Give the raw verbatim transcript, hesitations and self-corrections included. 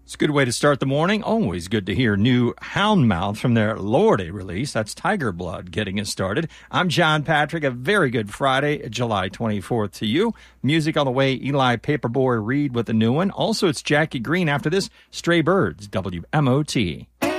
It's a good way to start the morning. Always good to hear new Houndmouth from their Lordy release. That's Tiger Blood getting us started. I'm John Patrick. A very good Friday, July twenty-fourth to you. Music on the way, Eli Paperboy Reed with a new one. Also, it's Jackie Green after this, Stray Birds, W M O T.